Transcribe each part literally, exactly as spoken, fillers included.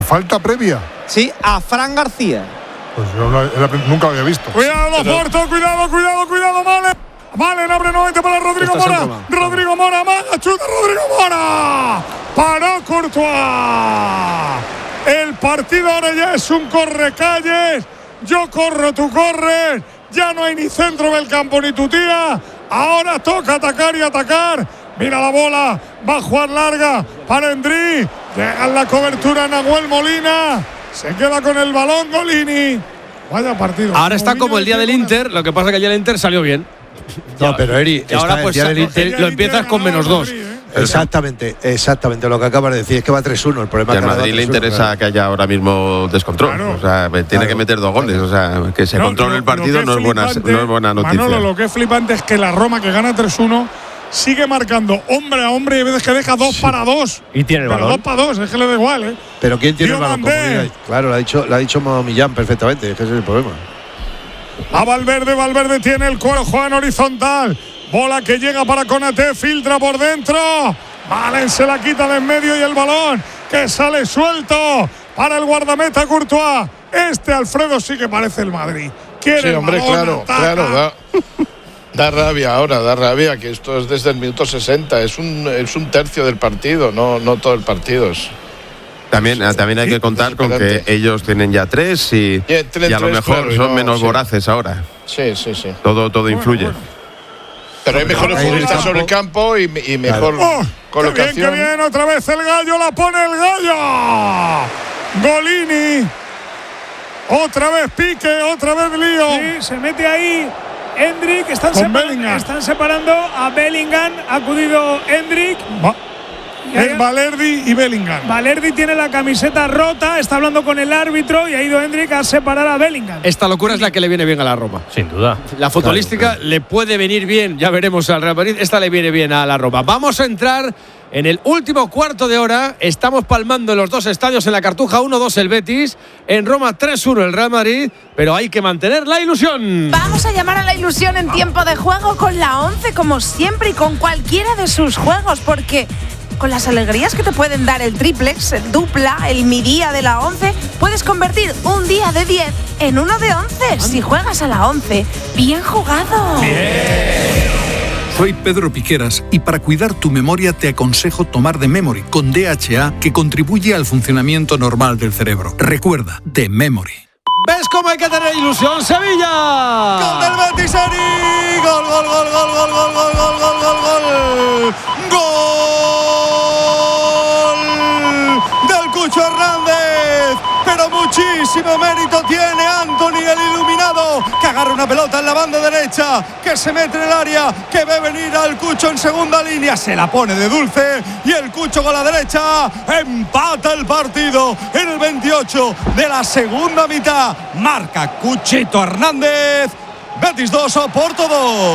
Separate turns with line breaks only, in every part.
¿Falta previa?
Sí, a Fran García.
Pues yo no, nunca lo había visto.
Cuidado, Porto, cuidado, cuidado, cuidado, Malen. Malen abre nuevamente para Rodrigo Mora. Rodrigo Mora, maga, chuta, Rodrigo Mora. Paró Courtois. El partido ahora ya es un correcalles. Yo corro, tú corres. Ya no hay ni centro del campo ni tu tía. Ahora toca atacar y atacar. Mira la bola. Va a jugar larga para Endri. Llega en la cobertura Nahuel Molina. Se queda con el balón Golini. Vaya partido.
Ahora está como el día del Inter. Lo que pasa es que el día del Inter salió bien.
No, pero Eri,
y ahora pues
el Inter,
lo empiezas con menos dos.
Exactamente, exactamente lo que acabas de decir, es que va tres uno. El problema
y
es
que
que
a Madrid le interesa claro. que haya ahora mismo descontrol. Claro. O sea, tiene claro. que meter dos goles. O sea, que se no, controle lo, el partido no es, buena, no es buena noticia.
Manolo, lo que es flipante es que la Roma, que gana tres uno, sigue marcando hombre a hombre y a veces que deja dos sí. para dos.
Y tiene el
Pero
balón.
dos para dos, es que le da igual, ¿eh?
Pero ¿quién tiene
Tío
el balón? Como, claro, lo ha dicho, lo ha dicho Millán perfectamente, es que ese es el problema.
A Valverde, Valverde tiene el cuero, juega en horizontal. Bola que llega para Konaté, filtra por dentro. Malen se la quita de en medio y el balón que sale suelto para el guardameta Courtois. Este Alfredo sí que parece el Madrid. Quiere
sí,
el
hombre,
balón,
claro,
ataca.
claro, da, da rabia ahora, da rabia que esto es desde el minuto sesenta. Es un, es un tercio del partido, no, no todo el partido. Es,
También, también hay que contar con que ellos tienen ya tres y,
yeah, tienen
y a lo
tres,
mejor
claro,
son
no,
menos
sí.
voraces ahora.
Sí, sí, sí.
Todo, todo
bueno,
influye.
Bueno.
Pero hay mejores futbolistas sobre el campo y, y mejor
oh,
colocación.
Qué bien, qué bien, otra vez el gallo, la pone el gallo. Golini. Otra vez pique, otra vez lío.
Sí, se mete ahí Endrick, están,
separa-
están separando a Bellingham, ha acudido Endrick.
Va. Es Valerdi y Bellingham.
Valerdi tiene la camiseta rota, está hablando con el árbitro y ha ido Endrick a separar a Bellingham.
Esta locura es la que le viene bien a la Roma.
Sin duda.
La futbolística claro, claro. le puede venir bien, ya veremos al Real Madrid. Esta le viene bien a la Roma. Vamos a entrar en el último cuarto de hora. Estamos palmando en los dos estadios, en la Cartuja uno dos el Betis, en Roma tres uno el Real Madrid, pero hay que mantener la ilusión.
Vamos a llamar a la ilusión en tiempo de juego con la once como siempre y con cualquiera de sus juegos, porque con las alegrías que te pueden dar el triplex, el dupla, el mi día de la once, puedes convertir un día de diez en uno de once. Si juegas a la once, bien jugado.
Bien. Soy Pedro Piqueras y para cuidar tu memoria te aconsejo tomar The Memory con D H A, que contribuye al funcionamiento normal del cerebro. Recuerda, The Memory.
¿Ves cómo hay que tener ilusión, Sevilla?
¡Gol del Betis, Eri! ¡Gol, gol, gol, gol, gol, gol, gol, gol, gol, gol, gol! ¡Gol del Cucho Hernández! Pero muchísimo mérito tiene Antony, el iluminado, que agarra una pelota en la banda derecha, que se mete en el área, que ve venir al Cucho en segunda línea, se la pone de dulce y el Cucho con la derecha empata el partido en el veintiocho de la segunda mitad. Marca Cuchito Hernández. Betis dos, Oporto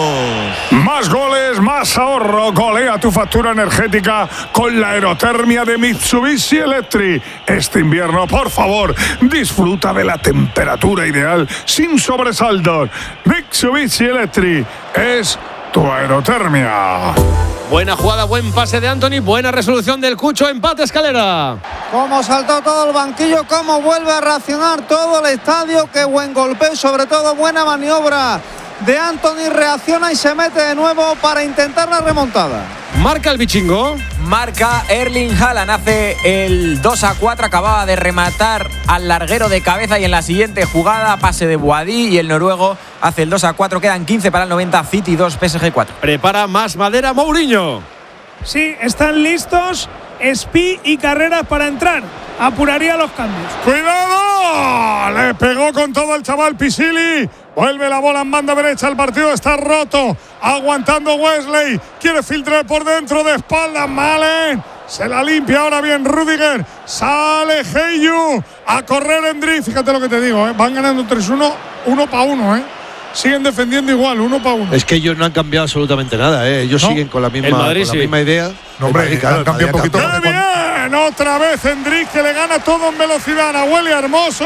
dos.
Más goles, más ahorro. Golea tu factura energética con la aerotermia de Mitsubishi Electric. Este invierno, por favor, disfruta de la temperatura ideal sin sobresaltos. Mitsubishi Electric es tu aerotermia.
Buena jugada, buen pase de Antony, buena resolución del Cucho, empate Escalera.
Cómo saltó todo el banquillo, cómo vuelve a reaccionar todo el estadio, qué buen golpeo, sobre todo buena maniobra de Antony, reacciona y se mete de nuevo para intentar la remontada.
Marca el bichingo.
Marca Erling Haaland, hace el dos a cuatro, acababa de rematar al larguero de cabeza y en la siguiente jugada pase de Boadí y el noruego hace el dos a cuatro, quedan quince para el noventa, City dos, P S G cuatro.
Prepara más madera Mourinho.
Sí, están listos Spi y Carreras para entrar. Apuraría los cambios.
¡Cuidado! Le pegó con todo el chaval Pisili. Vuelve la bola en banda derecha. El partido está roto. Aguantando Wesley. Quiere filtrar por dentro de espaldas. Malen. Se la limpia ahora bien Rudiger. Sale Heyu. A correr Endri. Fíjate lo que te digo, ¿eh? Van ganando tres uno. Uno para uno, ¿eh? Siguen defendiendo igual, uno para uno.
Es que ellos no han cambiado absolutamente nada, ¿eh? Ellos ¿no? siguen con la misma,
Madrid,
con la
sí.
misma idea.
No, hombre, claro, cambia un poquito.
¡Qué bien! Otra vez Endrick, que le gana todo en velocidad. Nahuel Hermoso.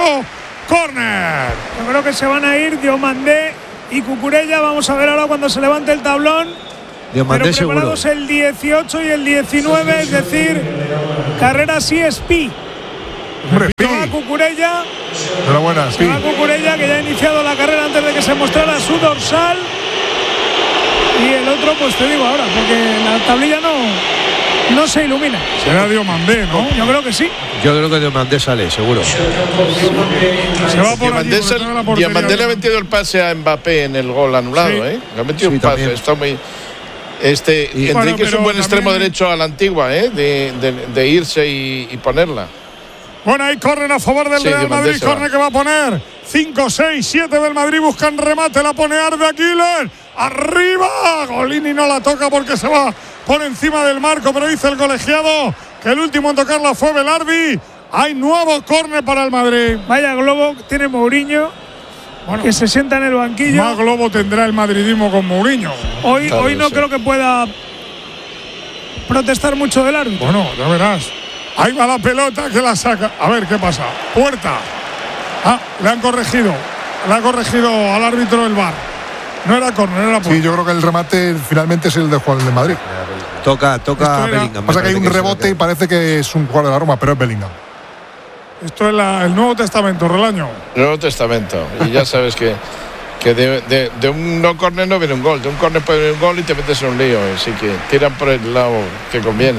Córner.
Yo creo que se van a ir Diomandé y Cucurella. Vamos a ver ahora cuando se levante el tablón.
Diomandé
Pero preparados
seguro.
El dieciocho y el diecinueve, es decir, Carreras y Spi.
Hombre,
Se va Cucurella.
Enhorabuena,
Se
sí.
va Cucurella, que ya ha iniciado la carrera antes de que se mostrara su dorsal. Y el otro, pues te digo ahora, porque la tablilla no, no se ilumina.
Será Diomandé, ¿no?
Yo creo que sí.
Yo creo que Diomandé sale, seguro.
Se va por allí,
Diomandé,
por detrás de la portería.
Diomandé le ha metido el pase a Mbappé en el gol anulado,
Sí.
¿eh? Le ha metido
Sí,
un pase,
también.
está muy. Este,
Y-
Enrique
Bueno,
es un
pero
buen extremo
también-
derecho a la antigua, ¿eh? De, de, de irse y, y ponerla.
Bueno, ahí corren a favor del
Sí,
Real
Diomandé
Madrid.
se va.
Corner que va a poner cinco, seis, siete del Madrid. Buscan remate. La pone Arde Aguilar. Arriba. Golini no la toca porque se va por encima del marco. Pero dice el colegiado que el último en tocarla fue Velardi. Hay nuevo córner para el Madrid.
Vaya globo tiene Mourinho,
Bueno,
que se sienta en el banquillo.
más globo tendrá el madridismo con Mourinho.
Hoy,
Claro,
hoy no
sí.
creo que pueda protestar mucho del árbitro.
Bueno, ya verás. Ahí va la pelota que la saca. A ver qué pasa. Puerta. Ah, le han corregido. Le ha corregido al árbitro el V A R. No era córner, era puerta.
Sí, yo creo que el remate finalmente es el de jugador de Madrid.
Toca, toca
Esto era-
Bellingham. me
Pasa que hay
parece
un
es el
rebote
que-
y parece que es un jugador de la Roma, pero es Bellingham.
Esto es la- el Nuevo Testamento, Relaño.
Nuevo Testamento. Y ya sabes que, que de, de, de un no córner no viene un gol. De un córner puede venir un gol y te metes en un lío. Así que tiran por el lado que conviene.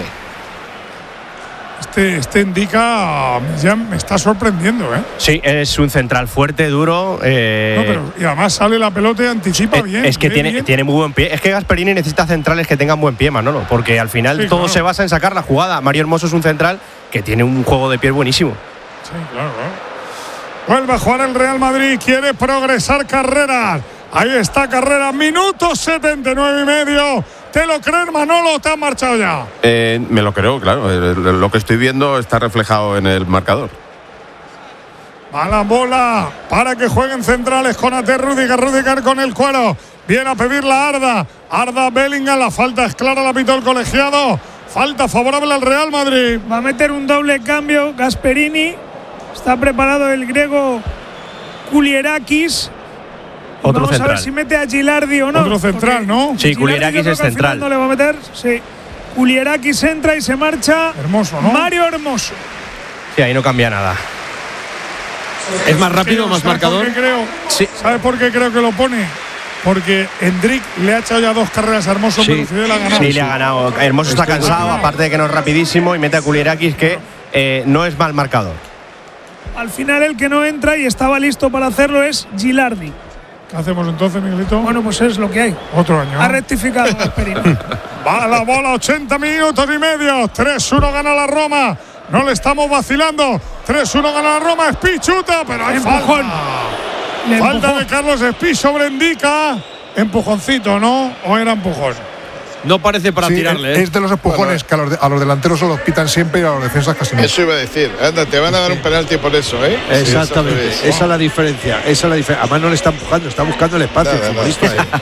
Este, este indica. Ya me está sorprendiendo, ¿eh?
Sí, es un central fuerte, duro. eh,
No, pero, y además sale la pelota y anticipa
eh,
bien.
es que
ve
tiene,
bien.
tiene muy buen pie. Es que Gasperini necesita centrales que tengan buen pie, Manolo, porque al final
Sí,
todo
claro.
se basa en sacar la jugada. Mario Hermoso es un central que tiene un juego de pie buenísimo.
Sí, claro, claro. Vuelve a jugar el Real Madrid. Quiere progresar Carreras. Ahí está Carreras. Minuto setenta y nueve y medio. ¿Te lo crees, Manolo, o te has marchado ya?
Eh, me lo creo, claro. Eh, Lo que estoy viendo está reflejado en el marcador.
Va la bola para que jueguen centrales con Ate Rüdiger, Rüdiger con el cuero. Viene a pedir la Arda. Arda Bellingham, la falta es clara, la pitó el colegiado. Falta favorable al Real Madrid.
Va a meter un doble cambio Gasperini. Está preparado el griego Kulierakis.
Otro
Vamos
central.
a ver si mete a Gilardi o no.
Otro central,
porque
¿no?
Sí,
Gilardi
Kulierakis
yo creo
es
que al final
central.
No le va a meter. Sí. Kulierakis entra y se marcha.
Hermoso, ¿no?
Mario Hermoso.
Sí, ahí no cambia nada.
¿Es más rápido, más
¿Sabes
marcador?
por qué creo?
Sí.
¿Sabes por qué creo que lo pone? Porque Hendrik le ha echado ya dos carreras a Hermoso,
Sí,
pero Fidel ha ganado.
sí, le ha ganado. Hermoso está
Estoy
cansado,
contigo.
aparte de que no es rapidísimo, y mete a Kulierakis, que eh, no es mal marcador.
Al final el que no entra y estaba listo para hacerlo es Gilardi.
¿Qué hacemos entonces, Miguelito?
Bueno, pues es lo que hay.
Otro año.
Ha rectificado Gasperini.
Va la bola, ochenta minutos y medio. tres uno gana la Roma. No le estamos vacilando. tres uno gana la Roma. Espí chuta, pero hay
Empujón.
falta.
Le
Falta
empujó.
de Carlos Espí sobre Indica. Empujoncito, ¿no? ¿O era empujón?
No parece para
Sí,
tirarle.
es,
¿eh?
es de los empujones que a los, de- a los delanteros se los pitan siempre y a los defensas casi no.
Eso iba a decir. Anda, te van a dar un penalti por eso, ¿eh?
Exactamente,
Sí,
esa es la diferencia. Esa es la diferencia. Además, no le está empujando, está buscando el espacio.
Nada,
el
nada,
futbolista.
está ahí.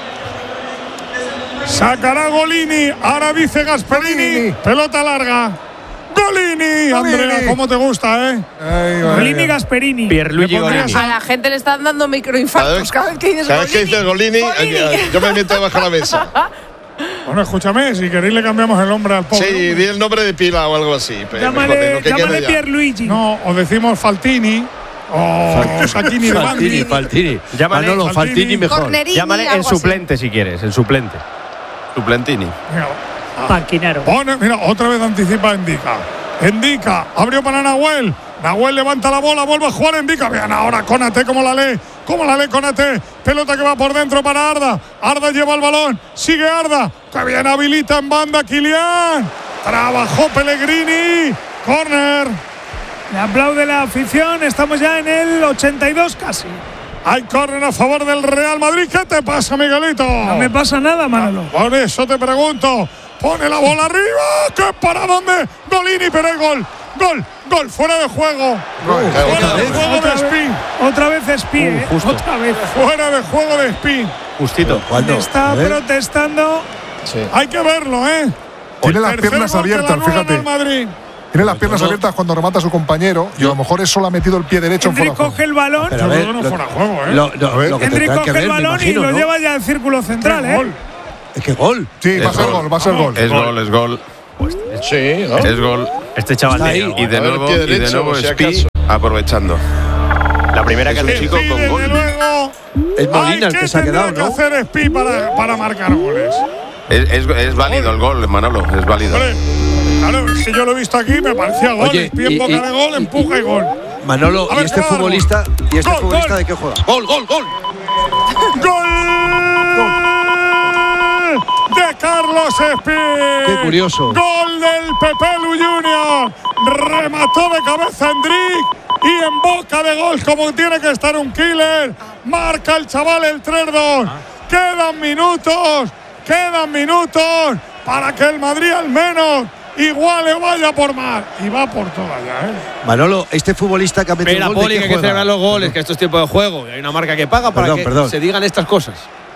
Sacará Golini. Ahora dice Gasperini.
Golini.
Pelota larga. Golini. Andrea, ¿cómo te gusta, eh?
Ay, madre
Golini
mía.
Gasperini.
Pierluigi
Le pondrías
Golini.
A la gente le están dando microinfartos cada vez que dices
Cada vez que dices Golini,
Golini.
yo me meto debajo de la mesa.
Bueno, escúchame, si queréis le cambiamos el nombre al pobre.
Sí,
hombre.
di el nombre de pila o algo así. pero mejor,
Llámale,
lo que
llámale
quede ya.
Pierluigi.
No, o decimos Faltini. O Sacchini de
Faltini,
Bandi.
Faltini.
Llámale
Manolo,
Faltini.
Faltini mejor.
Cornerini,
Llámale en
algo así.
suplente si quieres, en suplente.
Suplentini.
Mira,
Maquinaro.
pone, mira, otra vez anticipa Indica. Indica, abrió para Nahuel. Nahuel levanta la bola, vuelve a jugar Indica. Vean ahora Konate, como la lee. Como la lee Konate. Pelota que va por dentro para Arda. Arda lleva el balón. Sigue Arda. Que bien habilita en banda Kylian. Trabajó Pellegrini. Corner.
Le aplaude la afición. Estamos ya en el ochenta y dos casi.
Hay córner a favor del Real Madrid. ¿Qué te pasa, Miguelito?
No me pasa nada, Manolo.
Por eso te pregunto. Pone la bola arriba. ¿Qué para dónde? Golini, pero hay gol. Gol, gol, fuera de juego. Fuera de juego de
Otra vez,
Spin.
otra vez Espí, ¿eh?
justo.
Otra vez.
Fuera de juego de Spin.
Justito.
¿Cuándo?
Está
A ver.
protestando.
Sí.
Hay que verlo, ¿eh?
Tiene las
Tercer
piernas
gol que le
abiertas,
anulan
fíjate.
al Madrid.
Tiene las piernas abiertas cuando remata a su compañero y a lo mejor eso le ha metido el pie derecho en
Hendrik
fuera de
coge el balón.
Pero a
Yo
ver,
creo que no
lo-
fuera de juego, ¿eh?
Lo, lo-
A ver.
lo que
Hendrik
tendrá que
coge el
ver, me
balón
imagino,
y lo
¿no?
lleva ya al círculo central,
Es
¿eh?
gol.
Es que gol.
Sí, va a
Es
ser
gol.
gol, va a ser gol.
Es gol, es gol.
Pues, sí, ¿no?
Es gol.
Este chaval
y,
de,
y de nuevo,
pie
y de
derecho,
nuevo
si
Spi
acaso.
aprovechando.
la primera
Es
que
un
hace.
chico con gol.
Es Molina el que se ha quedado,
Hay que
¿no?
hacer Spi para, para marcar goles.
Es, es, es válido el gol, Manolo, es válido.
Hombre, claro, si yo lo he visto aquí, me parecía gol.
Oye,
Spi en
y-
boca
y-
de gol, empuja y gol.
Manolo,
A
¿y
ver,
este
¿qué va?
futbolista, ¿y este
Gol,
futbolista
gol.
de qué juega?
¡Gol, gol, gol!
¡Gol! De Carlos Spi.
Qué curioso.
Gol del Pepelu Junior. Remató de cabeza Endrick y en boca de gol, como tiene que estar un killer. Marca el chaval el tres dos. Quedan minutos, quedan minutos para que el Madrid al menos iguale o vaya por más. Y va por todas ya, ¿eh?
Manolo, este futbolista que ha metido
Espera,
el gol,
Poli,
¿de
que
qué
hay que
juega?
celebrar los goles, que esto es tiempo de juego. Hay una marca que paga para
Perdón,
que
perdón.
se digan estas cosas.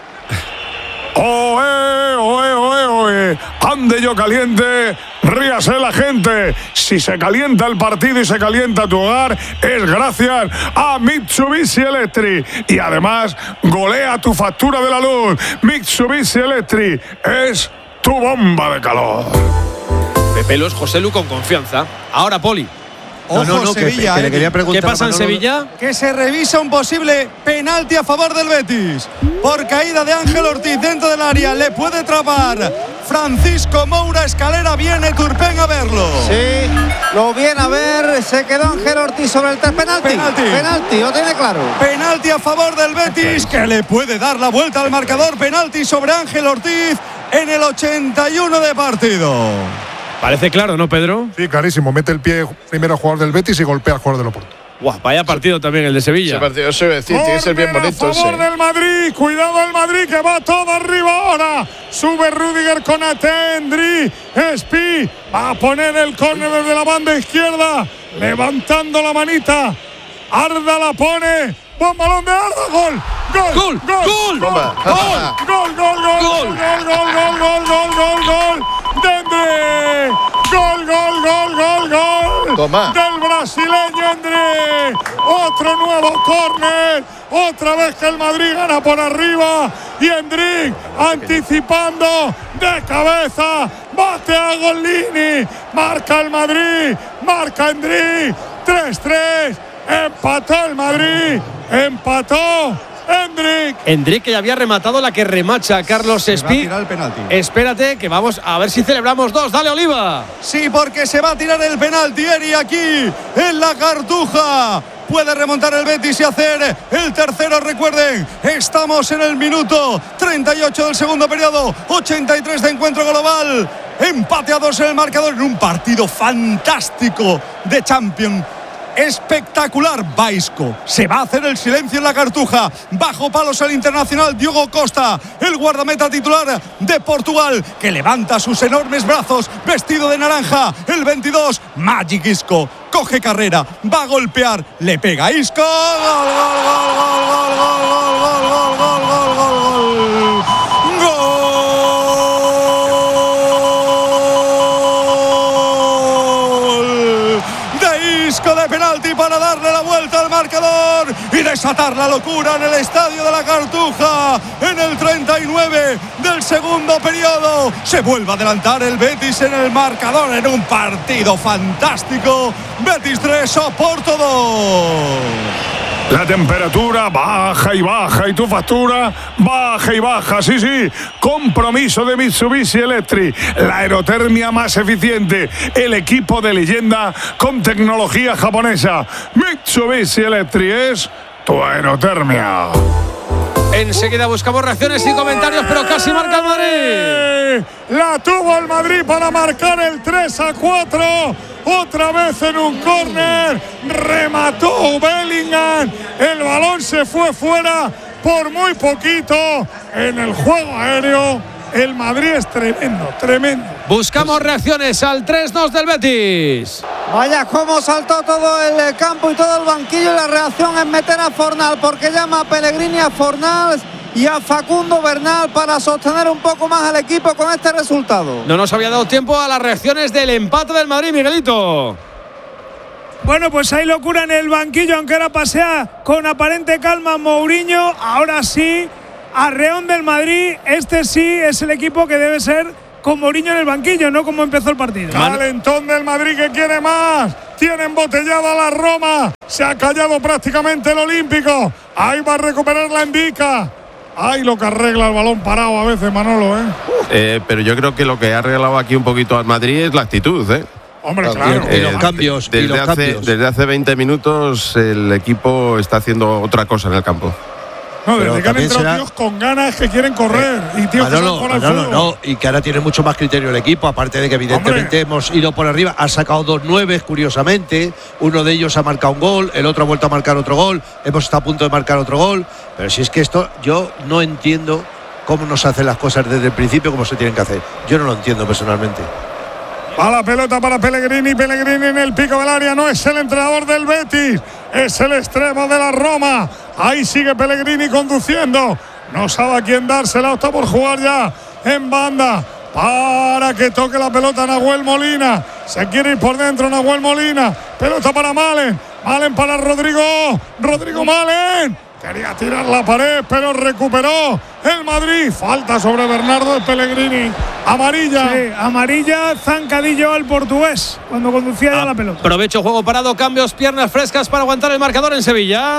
Oe, oe, oe, oe. Ande yo caliente, ríase la gente. Si se calienta el partido y se calienta tu hogar, es gracias a Mitsubishi Electric. Y además, golea tu factura de la luz. Mitsubishi Electric es tu bomba de calor.
Pepelu es José Lu con confianza. Ahora, Poli.
No, no, no, que,
Sevilla,
que le
eh.
quería preguntar.
¿Qué pasa
a
en
Manolo.
Sevilla?
Que se revisa un posible penalti a favor del Betis. Por caída de Ángel Ortiz dentro del área. Le puede trapar Francisco Moura. Escalera, viene Turpin a verlo.
Sí, lo viene a ver. Se quedó Ángel Ortiz sobre el tres. Penalti.
Penalti.
Penalti, lo tiene claro.
Penalti a favor del Betis, que le puede dar la vuelta al marcador. Penalti sobre Ángel Ortiz en el ochenta y uno de partido.
Parece claro, ¿no, Pedro?
Sí, clarísimo. Mete el pie primero al jugador del Betis y golpea al jugador del Oporto.
Guau, vaya partido también el de Sevilla.
Ese partido, eso iba a decir, tiene que ser bien
Córner
bonito
a favor
ese.
del Madrid, cuidado el Madrid que va todo arriba ahora. Sube Rüdiger con Atendri. Spi va a poner el córner desde la banda izquierda, levantando la manita. Arda la pone. Buen balón de Arda, gol. Gol,
Gol, gol,
Toma.
gol, gol, gol, gol, gol, gol, gol, gol, gol, gol, gol, Dendre. Gol, gol, gol, gol, gol.
Toma.
Del brasileño Endre. Otro nuevo córner. Otra vez que el Madrid gana por arriba. Y Endrick anticipando de cabeza. Bate a Golini. Marca el Madrid. Marca Endrick. tres tres. Empató el Madrid. Empató Endrick.
Endrick, que ya había rematado la que remacha a Carlos
Se va a
Spi.
tirar el penalti.
Espérate, que vamos a ver si celebramos dos. Dale, Oliva.
Sí, porque se va a tirar el penalti, Eri, aquí en la Cartuja. Puede remontar el Betis y hacer el tercero. Recuerden, estamos en el minuto treinta y ocho del segundo periodo. ochenta y tres de encuentro global. Empate a dos en el marcador en un partido fantástico de Champions. Espectacular. Baisco se va a hacer el silencio en la Cartuja. Bajo palos el internacional Diogo Costa, el guardameta titular de Portugal, que levanta sus enormes brazos vestido de naranja. El veintidós, Magic Isco, coge carrera, va a golpear, le pega a Isco. Gol, gol, gol, gol, gol, gol, gol, gol, gol, gol, gol, gol. De penalti para darle la vuelta al marcador y desatar la locura en el estadio de la Cartuja. En el treinta y nueve del segundo periodo se vuelve a adelantar el Betis en el marcador en un partido fantástico. Betis tres, Oporto dos.
La temperatura baja y baja y tu factura baja y baja. Sí, sí. Compromiso de Mitsubishi Electric. La aerotermia más eficiente. El equipo de leyenda con tecnología japonesa. Mitsubishi Electric es tu aerotermia.
Enseguida buscamos reacciones y comentarios, pero casi marca el Madrid.
La tuvo el Madrid para marcar el tres a cuatro. Otra vez en un córner. Remató Bellingham. El balón se fue fuera por muy poquito. En el juego aéreo, el Madrid es tremendo, tremendo.
Buscamos reacciones al tres dos del Betis.
Vaya cómo saltó todo el campo y todo el banquillo. Y la reacción es meter a Fornal, porque llama a Pellegrini a Fornal y a Facundo Bernal para sostener un poco más al equipo con este resultado.
No nos había dado tiempo a las reacciones del empate del Madrid, Miguelito.
Bueno, pues hay locura en el banquillo, aunque ahora pasea con aparente calma Mourinho. Ahora sí, arreón del Madrid. Este sí es el equipo que debe ser con Mourinho en el banquillo, no como empezó el partido.
Calentón del Madrid que quiere más. Tiene embotellada la Roma. Se ha callado prácticamente el Olímpico. Ahí va a recuperar la Indica. Ay, lo que arregla el balón parado a veces, Manolo, ¿eh?
eh pero yo creo que lo que ha arreglado aquí un poquito al Madrid es la actitud, ¿eh?
Hombre, claro.
Y los cambios.
Desde,
y los
hace,
cambios.
desde hace veinte minutos el equipo está haciendo otra cosa en el campo.
No, desde
Pero
que han entrado
será...
tíos con ganas que quieren correr eh, y tíos
ah, no,
que
no,
se han
no, no, no, y que ahora tiene mucho más criterio el equipo, aparte de que evidentemente Hombre. hemos ido por arriba, ha sacado dos nueves, curiosamente, uno de ellos ha marcado un gol, el otro ha vuelto a marcar otro gol, hemos estado a punto de marcar otro gol, pero si es que esto, yo no entiendo cómo no se hacen las cosas desde el principio, cómo se tienen que hacer, yo no lo entiendo personalmente.
A la pelota para Pellegrini, Pellegrini en el pico del área, no es el entrenador del Betis, es el extremo de la Roma. Ahí sigue Pellegrini conduciendo, no sabe a quién dársela, está por jugar ya en banda para que toque la pelota Nahuel Molina. Se quiere ir por dentro Nahuel Molina, pelota para Malen, Malen para Rodrigo, Rodrigo Malen. Quería tirar la pared, pero recuperó el Madrid. Falta sobre Bernardo de Pellegrini. Amarilla.
Sí, amarilla, zancadillo al portugués cuando conducía ya la pelota.
Aprovecho, juego parado, cambios, piernas frescas para aguantar el marcador en Sevilla.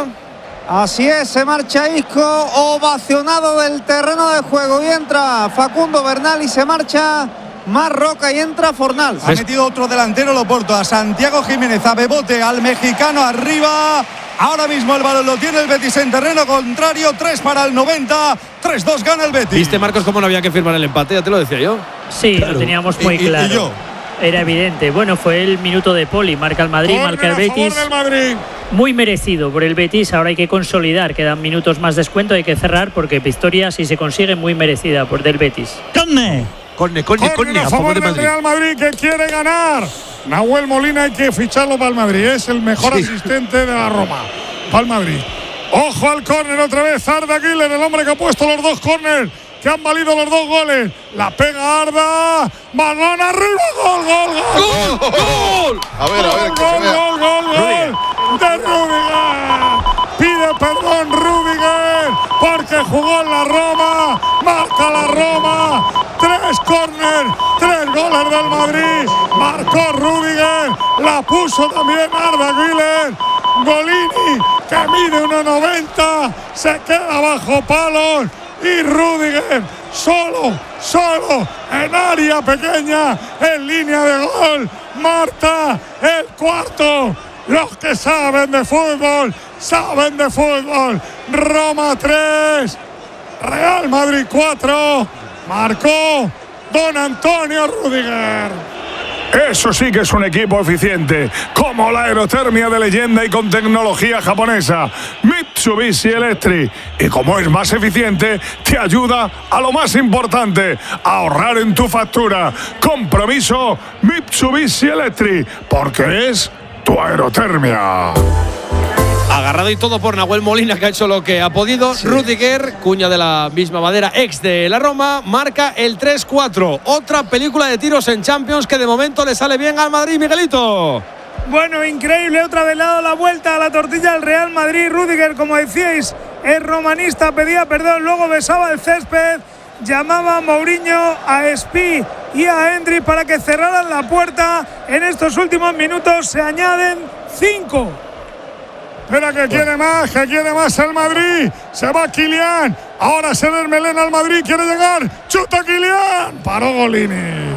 Así es, se marcha Isco, ovacionado del terreno de juego. Y entra Facundo Bernal y se marcha Marroca y entra Fornals.
Ha metido otro delantero Loporto, a Santiago Jiménez, a Bebote, al mexicano arriba. Ahora mismo el balón lo tiene el Betis en terreno contrario. tres para el noventa. tres dos gana el Betis.
¿Viste, Marcos, cómo no había que firmar el empate? Ya te lo decía yo.
Sí, claro. Lo teníamos muy
y,
claro.
Y yo.
Era evidente. Bueno, fue el minuto de Poli. Marca el Madrid,
Corner
marca el Betis.
del Madrid.
Muy merecido por el Betis. Ahora hay que consolidar. Quedan minutos más descuento. Hay que cerrar porque victoria, si se consigue, muy merecida por del Betis.
¡Corne! Corne, corne, corne.
A favor del Real Madrid que quiere ganar. Nahuel Molina hay que ficharlo para el Madrid. Es el mejor sí. asistente de la Roma. Para el Madrid. Ojo al córner otra vez. Arda Güler, el hombre que ha puesto los dos córners que han valido los dos goles. La pega Arda. Balón arriba. Gol, gol, gol.
¡Gol! ¡Gol! A ver, a ver.
Gol, gol, gol, gol. De Rüdiger. Pide perdón Rüdiger porque jugó en la Roma. Marca la Roma. Tres córner, tres goles del Madrid. Marcó Rüdiger. La puso también Arda Güler. Golini, que mide uno noventa, se queda bajo palos. Y Rüdiger, solo, solo, en área pequeña, en línea de gol. Marta, el cuarto. Los que saben de fútbol, saben de fútbol. Roma tres, Real Madrid cuatro. Marcó don Antonio Rüdiger. Eso sí que es un equipo eficiente, como la aerotermia de leyenda y con tecnología japonesa, Mitsubishi Electric. Y como es más eficiente, te ayuda a lo más importante, a ahorrar en tu factura. Compromiso Mitsubishi Electric, porque es tu aerotermia.
Agarrado y todo por Nahuel Molina, que ha hecho lo que ha podido. Sí. Rüdiger, cuña de la misma madera, ex de la Roma, marca el tres cuatro. Otra película de tiros en Champions que de momento le sale bien al Madrid, Miguelito.
Bueno, increíble, otra vez le ha dado la vuelta a la tortilla al Real Madrid. Rüdiger, como decíais, es romanista, pedía perdón, luego besaba el césped, llamaba a Mourinho, a Spi y a Hendry para que cerraran la puerta. En estos últimos minutos se añaden cinco.
Espera que quiere más, que quiere más el Madrid. Se va Kylian. Ahora se desmelena al Madrid, quiere llegar. Chuta Kylian. Paró Golini.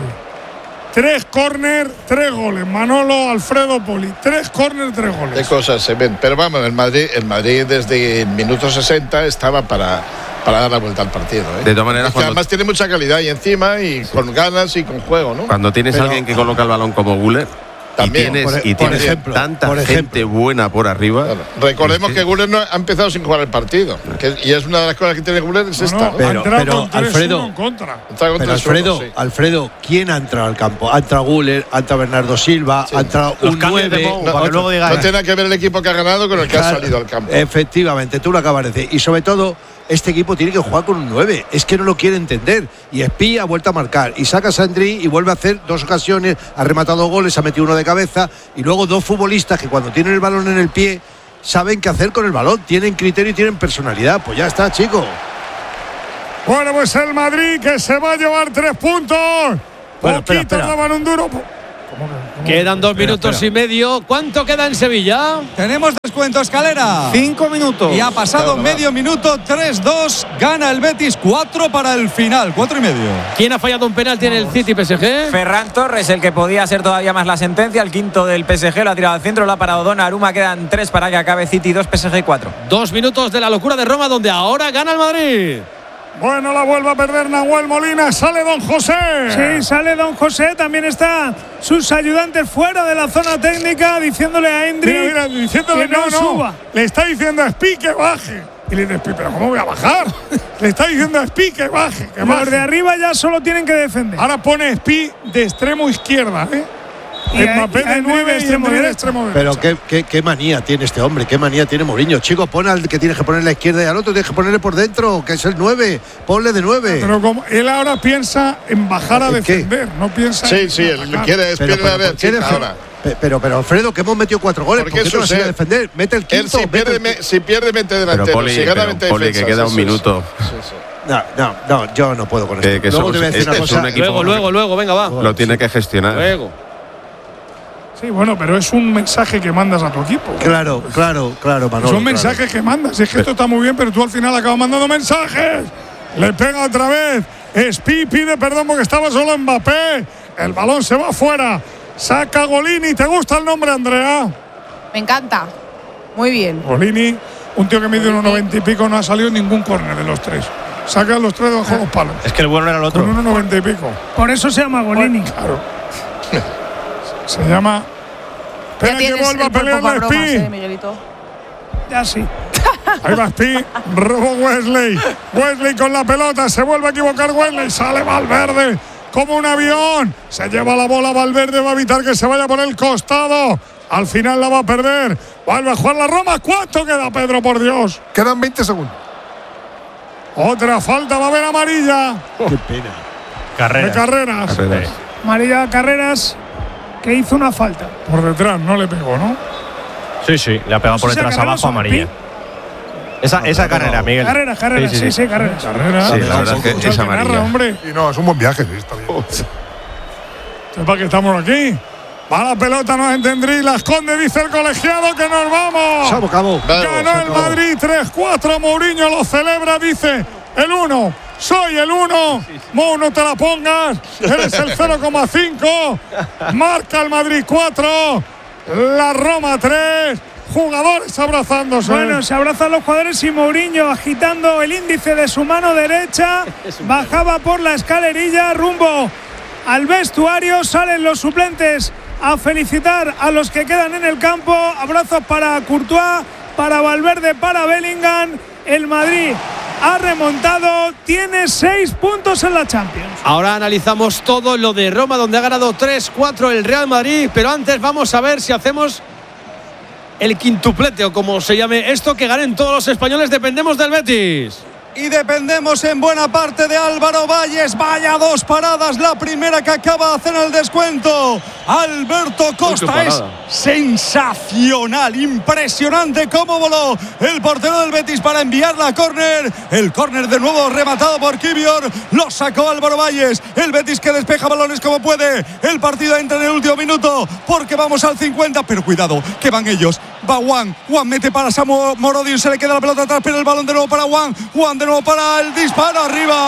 Tres córner, tres goles. Manolo, Alfredo, Poli. Tres córner, tres goles.
De cosas se ven. Pero vamos, el Madrid, el Madrid desde el minuto sesenta estaba para, para dar la vuelta al partido. ¿eh?
De todas maneras,
es que además tiene mucha calidad y encima y sí. con ganas y con juego, ¿no?
Cuando tienes
Pero,
a alguien que coloca el balón como Güler. También, y tienes, por, y tienes ejemplo, tanta por gente buena por arriba.
Claro. Recordemos es que, que Güler no ha empezado sin jugar el partido. Que, y es una de las cosas que tiene Güler, es no, esta.
No,
pero, pero Alfredo,
contra.
pero Alfredo, sí. Alfredo, ¿quién ha entrado al campo? Ha entrado Güler, ha entrado Bernardo Silva, sí. ha entrado Los un nueve.
No, no, luego diga, no tiene que ver el equipo que ha ganado con el que claro, ha salido al campo.
Efectivamente, tú lo acabas de decir. Y sobre todo, este equipo tiene que jugar con un nueve. Es que no lo quiere entender. Y Spi ha vuelto a marcar. Y saca a Sandri y vuelve a hacer dos ocasiones. Ha rematado goles, ha metido uno de cabeza. Y luego dos futbolistas que cuando tienen el balón en el pie saben qué hacer con el balón. Tienen criterio y tienen personalidad. Pues ya está, chico.
Bueno, pues el Madrid que se va a llevar tres puntos.
Bueno,
Poquito
espera, espera.
daban un duro.
Quedan dos
Espera,
minutos
espera.
y medio. ¿Cuánto queda en Sevilla?
Tenemos descuento, Escalera.
Cinco minutos.
Y ha pasado medio minuto, tres dos. Gana el Betis, cuatro para el final, cuatro y medio.
¿Quién ha fallado un penalti en el City P S G?
Ferran Torres, el que podía ser todavía más la sentencia. El quinto del P S G lo ha tirado al centro, lo ha parado Donnarumma. Quedan tres para que acabe City, dos P S G cuatro.
Dos minutos de la locura de Roma, donde ahora gana el Madrid.
Bueno, la vuelve a perder Nahuel Molina. Sale Don José.
Sí, sale Don José. También está sus ayudantes fuera de la zona técnica diciéndole a Endri
Mira, mira, diciéndole
que no,
no, no.
suba.
Le está diciendo a Espi que baje. Y le dice Espi, pero ¿cómo voy a bajar? Le está diciendo a Espi que baje, que
Los
baje.
de arriba ya solo tienen que defender.
Ahora pone Espi de extremo izquierda, ¿eh?
Y a-
Mbappé
y a
de
Endri
nueve
de
y
extremo
Endri de
derecho.
extremo derecho.
Pero qué, qué, qué manía tiene este hombre, qué manía tiene Mourinho. Chico, pon al que tienes que poner a la izquierda y al otro tienes que ponerle por dentro, que es el nueve. Ponle de nueve.
Pero como él ahora piensa en bajar a
¿En qué?
defender, no piensa
Sí,
en
sí, él
atacar.
quiere es
Pero,
pierna
pero, ¿por qué
derechita
deja-
ahora.
Pe- Pero, pero, Alfredo, que hemos metido cuatro goles.
Porque
¿Por qué
eso
no vas a ir a
sé.
defender? Mete el
Él
quinto.
si
mete
pierde,
el-
me- si pierde mete
Pero
delantero,
Poli,
si gana
pero,
mete
Poli, que
defensas,
queda un
eso es.
minuto.
Sí, sí.
No, no, no, yo no puedo con
Que-
esto.
que
Luego
somos-
te voy a decir
este
una
es
cosa.
un equipo-
Luego, luego, luego, venga, va.
Lo tiene que gestionar.
Luego.
Sí, bueno, pero es un mensaje que mandas a tu equipo.
Claro, claro, claro, Manolo.
Son
claro.
mensajes que mandas. Es que esto está muy bien, pero tú al final acabas mandando mensajes. Le pega otra vez. Espi pide perdón porque estaba solo Mbappé. El balón se va afuera. Saca Golini. ¿Te gusta el nombre, Andrea?
Me encanta. Muy bien.
Golini, un tío que mide unos noventa y pico, no ha salido en ningún córner de los tres. Saca los tres debajo de los palos.
Es que el bueno era el otro.
Con unos noventa y pico.
Por eso se llama Golini.
Claro. Se llama.
Ya
Espera que
tienes
vuelva a
el cuerpo
pelear
para
la
bromas,
Espi.
eh, Miguelito.
Ya sí.
Ahí va Spi, robo Wesley. Wesley con la pelota, se vuelve a equivocar Wesley, sale Valverde como un avión. Se lleva la bola Valverde, va a evitar que se vaya por el costado. Al final la va a perder. Vuelve a jugar la Roma. ¿Cuánto queda, Pedro, por Dios?
Quedan veinte segundos.
Otra falta, va a haber amarilla.
Qué pena.
De
Carrera.
Carreras.
Carreras.
María Carreras, que hizo una falta.
Por detrás, no le pegó, ¿no?
Sí, sí, le ha pegado por
¿Sí,
detrás
Carreras
abajo
o
amarilla. Esa, esa carrera, Miguel.
Carreras, carreras, sí, sí, carreras.
Carreras.
Sí, la verdad es que es
Narra,
amarilla.
hombre.
Y no, es un buen viaje, sí, está bien.
Sepa que estamos aquí. Va la pelota, nos entendrí. La esconde, dice el colegiado que nos vamos.
Se acabó.
Ganó el Madrid tres cuatro. Mourinho lo celebra, dice el uno. Soy el uno. Mou, no te la pongas. Eres el cero coma cinco. Marca el Madrid cuatro. La Roma tres. Jugadores abrazándose.
Bueno, se abrazan los jugadores y Mourinho agitando el índice de su mano derecha. Bajaba por la escalerilla rumbo al vestuario. Salen los suplentes a felicitar a los que quedan en el campo. Abrazos para Courtois, para Valverde, para Bellingham. El Madrid ha remontado, tiene seis puntos en la Champions.
Ahora analizamos todo lo de Roma, donde ha ganado tres cuatro el Real Madrid. Pero antes vamos a ver si hacemos el quintuplete o como se llame esto, que ganen todos los españoles. Dependemos del Betis.
Y dependemos en buena parte de Álvaro Valles. Vaya dos paradas. La primera que acaba de hacer el descuento. Alberto Costa es sensacional. Impresionante cómo voló el portero del Betis para enviarla a córner. El córner de nuevo rematado por Kivior. Lo sacó Álvaro Valles. El Betis que despeja balones como puede. El partido entra en el último minuto porque vamos al cincuenta. Pero cuidado, que van ellos. Va Juan. Juan mete para Samu Morodiu. Se le queda la pelota atrás, pero el balón de nuevo para Juan. Juan de nuevo para el disparo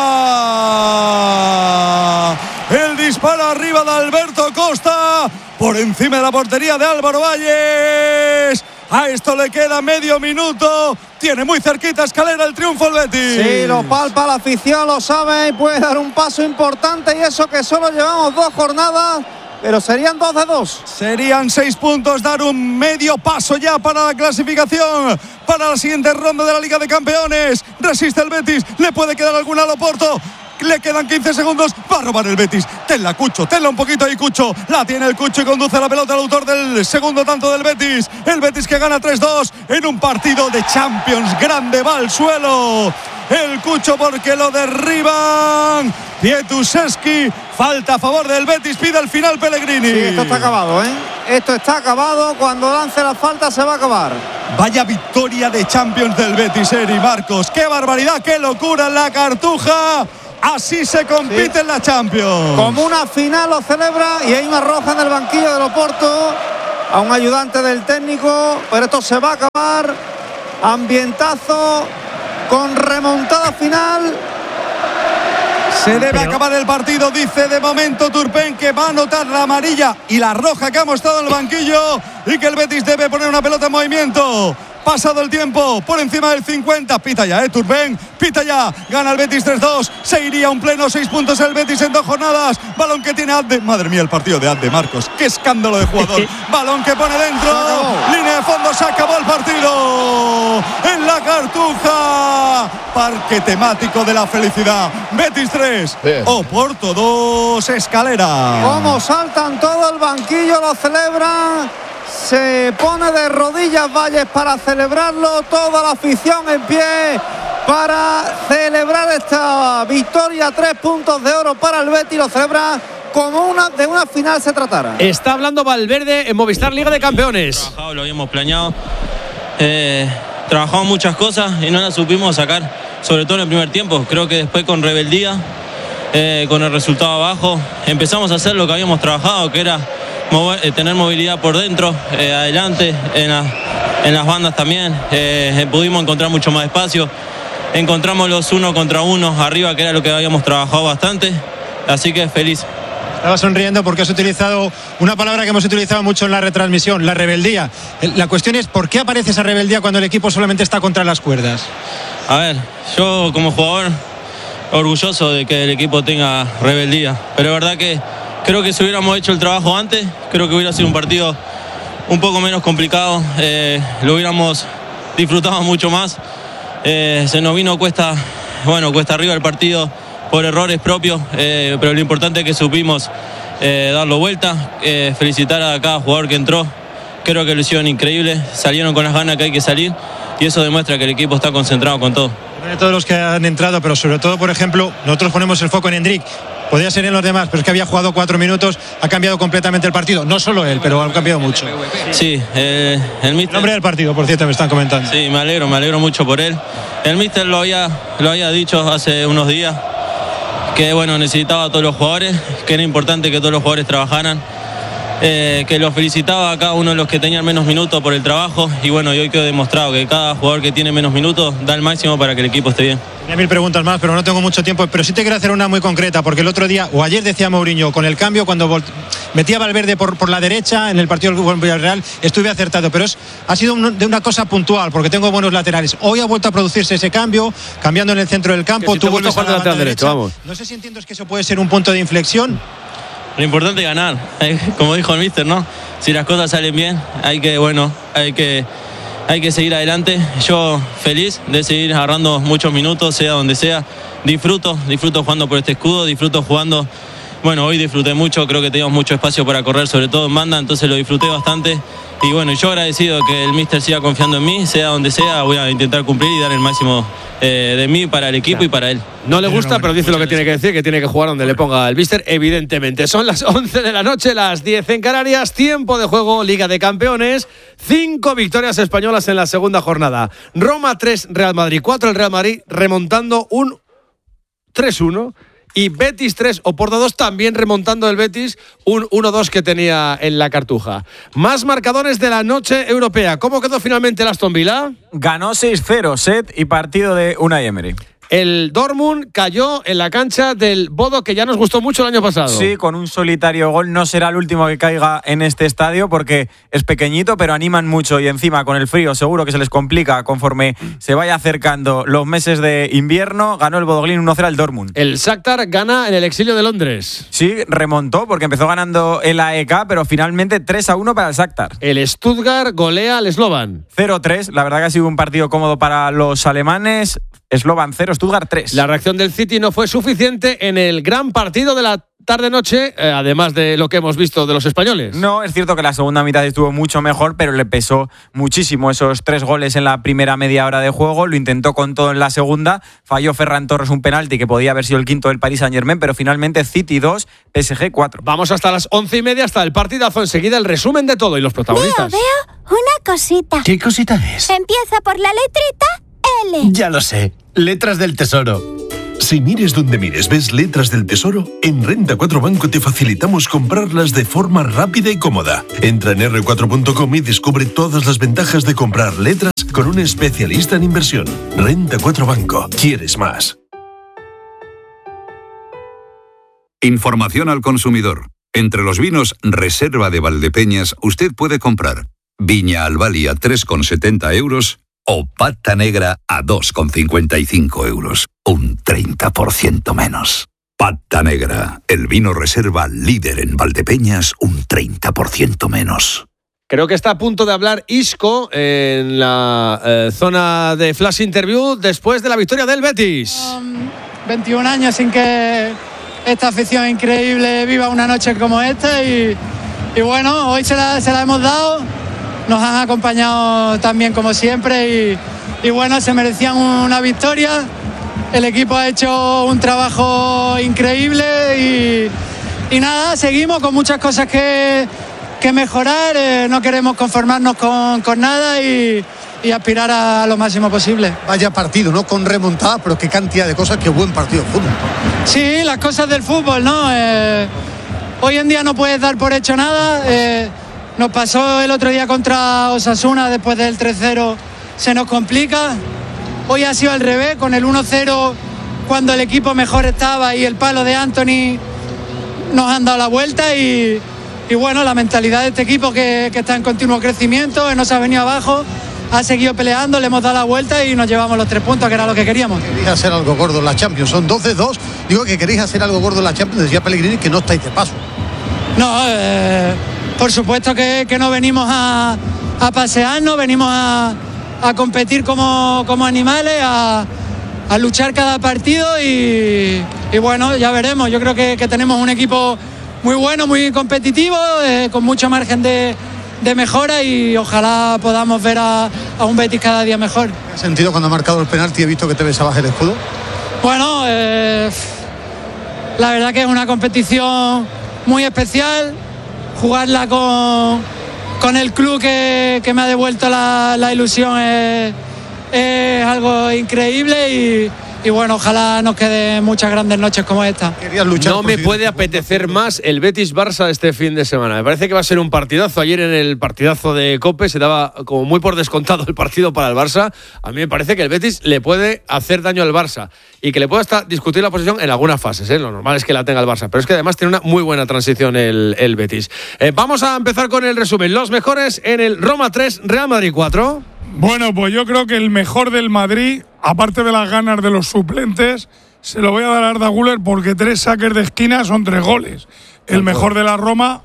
arriba. El disparo arriba de Alberto Costa. Por encima de la portería de Álvaro Valles. A esto le queda medio minuto. Tiene muy cerquita Escalera el triunfo el Betis.
Sí, lo palpa la afición, lo sabe y puede dar un paso importante. Y eso que solo llevamos dos jornadas, pero serían dos de dos.
Serían seis puntos, dar un medio paso ya para la clasificación, para la siguiente ronda de la Liga de Campeones. Resiste el Betis, le puede quedar alguna al Oporto. Le quedan quince segundos, va a robar el Betis. Tenla, Cucho, tenla un poquito ahí, Cucho. La tiene el Cucho y conduce la pelota al autor del segundo tanto del Betis. El Betis que gana tres dos en un partido de Champions. Grande, va al suelo el Cucho porque lo derriban. Pietuszewski, falta a favor del Betis, pide el final Pellegrini.
Sí, esto está acabado, ¿eh? esto está acabado. Cuando lance la falta se va a acabar.
Vaya victoria de Champions del Betis, Eri Marcos. ¡Qué barbaridad, qué locura en la Cartuja! Así se compite sí. en la Champions.
Como una final lo celebra y hay una roja en el banquillo del Oporto a un ayudante del técnico, pero esto se va a acabar. Ambientazo con remontada final.
Se debe pero... acabar el partido, dice de momento Turpin, que va a anotar la amarilla y la roja que ha mostrado en el banquillo y que el Betis debe poner una pelota en movimiento. Pasado el tiempo, por encima del cincuenta, pita ya, eh, Turpin, pita ya, gana el Betis tres dos, se iría un pleno, seis puntos el Betis en dos jornadas, balón que tiene Adde, madre mía el partido de Adde Marcos, qué escándalo de jugador, balón que pone dentro, línea de fondo, se acabó el partido, en la Cartuja, parque temático de la felicidad, Betis tres, Oporto dos, Escalera.
Como saltan todo el banquillo, lo celebran. Se pone de rodillas Valles para celebrarlo. Toda la afición en pie para celebrar esta victoria. Tres puntos de oro para el Betis. Lo celebra como una de una final se tratara.
Está hablando Valverde en Movistar Liga de Campeones.
Trabajado, lo habíamos planeado. Eh, trabajamos muchas cosas y no las supimos sacar, sobre todo en el primer tiempo. Creo que después con rebeldía, eh, con el resultado abajo, empezamos a hacer lo que habíamos trabajado, que era mover, eh, tener movilidad por dentro, eh, adelante, en, la, en las bandas también. Eh, pudimos encontrar mucho más espacio. Encontramos los uno contra uno arriba, que era lo que habíamos trabajado bastante. Así que feliz.
Estaba sonriendo porque has utilizado una palabra que hemos utilizado mucho en la retransmisión, la rebeldía. La cuestión es, ¿por qué aparece esa rebeldía cuando el equipo solamente está contra las cuerdas?
A ver, yo como jugador, orgulloso de que el equipo tenga rebeldía. Pero es verdad que creo que si hubiéramos hecho el trabajo antes, creo que hubiera sido un partido un poco menos complicado. Eh, lo hubiéramos disfrutado mucho más. Eh, se nos vino cuesta, bueno, cuesta arriba el partido por errores propios, eh, pero lo importante es que supimos eh, darlo vuelta, eh, felicitar a cada jugador que entró, creo que lo hicieron increíble, salieron con las ganas que hay que salir y eso demuestra que el equipo está concentrado con todo.
De todos los que han entrado, pero sobre todo, por ejemplo, nosotros ponemos el foco en Endrick, podría ser en los demás, pero es que había jugado cuatro minutos, ha cambiado completamente el partido, no solo él, pero ha cambiado mucho.
Sí, eh, el míster...
El nombre del partido, por cierto, me están comentando.
Sí, me alegro, me alegro mucho por él. El míster lo había, lo había dicho hace unos días, que bueno, necesitaba a todos los jugadores, que era importante que todos los jugadores trabajaran, eh, que los felicitaba a cada uno de los que tenían menos minutos por el trabajo y bueno, y hoy quedó demostrado que cada jugador que tiene menos minutos da el máximo para que el equipo esté bien.
Tenía mil preguntas más, pero no tengo mucho tiempo, pero sí te quiero hacer una muy concreta, porque el otro día, o ayer decía Mourinho, con el cambio, cuando volt- metía a Valverde por, por la derecha en el partido del Villarreal, estuve acertado, pero es, ha sido un, de una cosa puntual, porque tengo buenos laterales. Hoy ha vuelto a producirse ese cambio, cambiando en el centro del campo,
si
tú vuelves a la
lateral derecho, vamos.
No sé si entiendes que eso puede ser un punto de inflexión.
Lo importante es ganar, como dijo el míster, ¿no? Si las cosas salen bien, hay que, bueno, hay que, hay que seguir adelante. Yo feliz de seguir agarrando muchos minutos, sea donde sea. Disfruto, disfruto jugando por este escudo, disfruto jugando. Bueno, hoy disfruté mucho, creo que teníamos mucho espacio para correr, sobre todo en banda, entonces lo disfruté bastante. Y bueno, yo agradecido que el míster siga confiando en mí, sea donde sea, voy a intentar cumplir y dar el máximo eh, de mí para el equipo claro. y para él.
No le gusta, pero dice lo que tiene que decir, que tiene que jugar donde le ponga el míster, evidentemente. Son las once de la noche, las diez en Canarias, tiempo de juego, Liga de Campeones, cinco victorias españolas en la segunda jornada. Roma tres, Real Madrid cuatro, el Real Madrid remontando un tres uno. Y Betis tres, Oporto dos, también remontando el Betis un uno dos que tenía en la Cartuja. Más marcadores de la noche europea. ¿Cómo quedó finalmente el Aston Villa?
Ganó seis cero, set y partido de Unai Emery.
El Dortmund cayó en la cancha del Bodo, que ya nos gustó mucho el año pasado.
Sí, con un solitario gol. No será el último que caiga en este estadio porque es pequeñito, pero animan mucho y encima con el frío seguro que se les complica conforme se vaya acercando los meses de invierno. Ganó el Bodo Glimt uno cero al Dortmund.
El Shakhtar gana en el exilio de Londres.
Sí, remontó porque empezó ganando el A E K, pero finalmente tres a uno para el Shakhtar.
El Stuttgart golea al Slovan.
cero tres, la verdad que ha sido un partido cómodo para los alemanes. Slovan cero, Stuttgart tres.
La reacción del City no fue suficiente en el gran partido de la tarde-noche, eh, además de lo que hemos visto de los españoles.
No, es cierto que la segunda mitad estuvo mucho mejor, pero le pesó muchísimo esos tres goles en la primera media hora de juego. Lo intentó con todo en la segunda. Falló Ferran Torres un penalti que podía haber sido el quinto del Paris Saint-Germain, pero finalmente City dos, P S G cuatro.
Vamos hasta las once y media, hasta el partidazo. Enseguida el resumen de todo y los protagonistas.
Veo, veo una cosita.
¿Qué cosita es?
Empieza por la letrita L.
Ya lo sé. Letras del Tesoro.
Si mires donde mires ves letras del Tesoro, en Renta cuatro Banco te facilitamos comprarlas de forma rápida y cómoda. Entra en erre cuatro punto com y descubre todas las ventajas de comprar letras con un especialista en inversión. Renta cuatro Banco. ¿Quieres más?
Información al consumidor. Entre los vinos Reserva de Valdepeñas usted puede comprar Viña Albali a tres con setenta euros o Pata Negra a dos con cincuenta y cinco euros. Un treinta por ciento menos. Pata Negra, el vino reserva líder en Valdepeñas, un treinta por ciento menos.
Creo que está a punto de hablar Isco en la eh, zona de Flash Interview después de la victoria del Betis.
Um, veintiún años sin que esta afición increíble viva una noche como esta y, y bueno, hoy se la, se la hemos dado. Nos han acompañado también como siempre y, y bueno, se merecían una victoria. El equipo ha hecho un trabajo increíble y, y nada, seguimos con muchas cosas que, que mejorar. Eh, no queremos conformarnos con, con nada y, y aspirar a, a lo máximo posible.
Vaya partido, ¿no? Con remontada, pero qué cantidad de cosas, qué buen partido de fútbol.
Sí, las cosas del fútbol, ¿no? Eh, hoy en día no puedes dar por hecho nada. Eh, Nos pasó el otro día contra Osasuna, después del tres cero se nos complica. Hoy ha sido al revés, con el uno cero cuando el equipo mejor estaba y el palo de Anthony nos han dado la vuelta y, y bueno, la mentalidad de este equipo que, que está en continuo crecimiento, que no se ha venido abajo, ha seguido peleando, le hemos dado la vuelta y nos llevamos los tres puntos, que era lo que queríamos.
Queréis hacer algo gordo en la Champions, son doce dos, digo que queréis hacer algo gordo en la Champions, decía Pellegrini que no estáis de paso.
No, eh... Por supuesto que, que no venimos a, a pasearnos, venimos a, a competir como, como animales, a, a luchar cada partido y, y bueno, ya veremos. Yo creo que, que tenemos un equipo muy bueno, muy competitivo, eh, con mucho margen de, de mejora y ojalá podamos ver a, a un Betis cada día mejor.
¿Qué has sentido cuando ha marcado el penalti y he visto que te besabas el escudo?
Bueno, eh, la verdad que es una competición muy especial. Jugarla con, con el club que, que me ha devuelto la, la ilusión es, es algo increíble y, y bueno, ojalá nos queden muchas grandes noches como esta.
No me puede apetecer más el Betis-Barça este fin de semana. Me parece que va a ser un partidazo. Ayer en el partidazo de COPE se daba como muy por descontado el partido para el Barça. A mí me parece que el Betis le puede hacer daño al Barça y que le puede hasta discutir la posición en algunas fases, ¿eh? Lo normal es que la tenga el Barça, pero es que además tiene una muy buena transición el, el Betis. Eh, vamos a empezar con el resumen. Los mejores en el Roma tres, Real Madrid cuatro.
Bueno, pues yo creo que el mejor del Madrid, aparte de las ganas de los suplentes, se lo voy a dar a Arda Güler porque tres saques de esquina son tres goles. El mejor de la Roma,